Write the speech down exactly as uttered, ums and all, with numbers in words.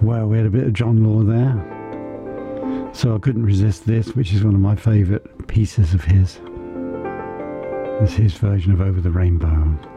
Well, we had a bit of John Law there, so I couldn't resist this, which is one of my favourite pieces of his. It's his version of Over the Rainbow.